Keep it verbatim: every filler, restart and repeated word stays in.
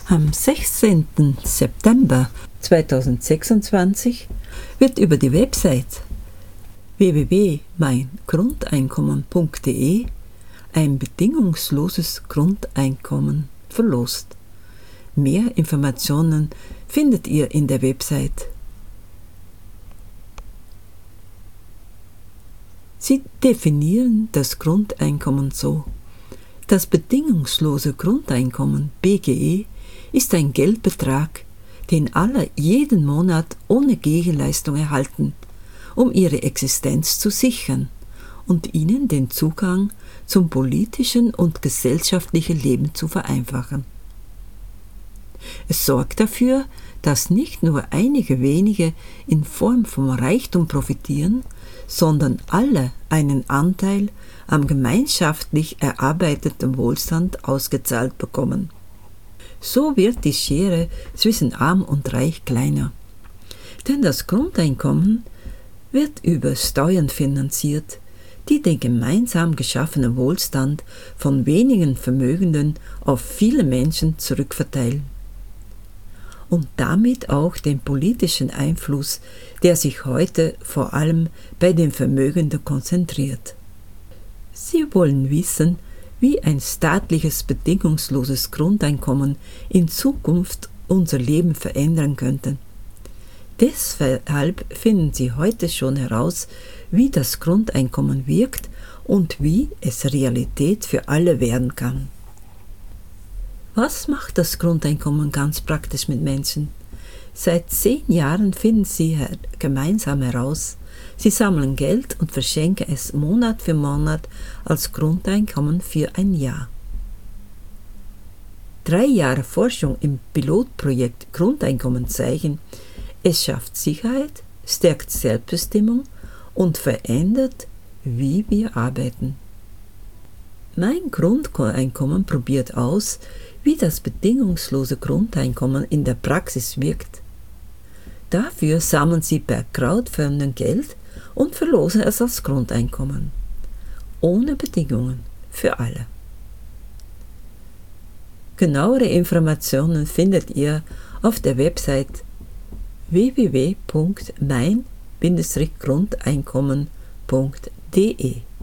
Am sechzehnten September zweitausendsechsundzwanzig wird über die Website w w w punkt mein grundeinkommen punkt de ein bedingungsloses Grundeinkommen verlost. Mehr Informationen findet ihr in der Website. Sie definieren das Grundeinkommen so: Das bedingungslose Grundeinkommen B G E ist ein Geldbetrag, den alle jeden Monat ohne Gegenleistung erhalten, um ihre Existenz zu sichern und ihnen den Zugang zum politischen und gesellschaftlichen Leben zu vereinfachen. Es sorgt dafür, dass nicht nur einige wenige in Form von Reichtum profitieren, sondern alle einen Anteil am gemeinschaftlich erarbeiteten Wohlstand ausgezahlt bekommen. So wird die Schere zwischen Arm und Reich kleiner. Denn das Grundeinkommen wird über Steuern finanziert, die den gemeinsam geschaffenen Wohlstand von wenigen Vermögenden auf viele Menschen zurückverteilen. Und damit auch den politischen Einfluss, der sich heute vor allem bei den Vermögenden konzentriert. Sie wollen wissen, wie ein staatliches bedingungsloses Grundeinkommen in Zukunft unser Leben verändern könnte. Deshalb finden Sie heute schon heraus, wie das Grundeinkommen wirkt und wie es Realität für alle werden kann. Was macht das Grundeinkommen ganz praktisch mit Menschen? Seit zehn Jahren finden sie gemeinsam heraus, sie sammeln Geld und verschenken es Monat für Monat als Grundeinkommen für ein Jahr. Drei Jahre Forschung im Pilotprojekt Grundeinkommen zeigen, es schafft Sicherheit, stärkt Selbstbestimmung und verändert, wie wir arbeiten. Mein Grundeinkommen probiert aus, wie das bedingungslose Grundeinkommen in der Praxis wirkt. Dafür sammeln sie per Crowdfunding Geld und verlosen es als Grundeinkommen. Ohne Bedingungen für alle. Genauere Informationen findet ihr auf der Website w w w punkt mein grundeinkommen punkt de.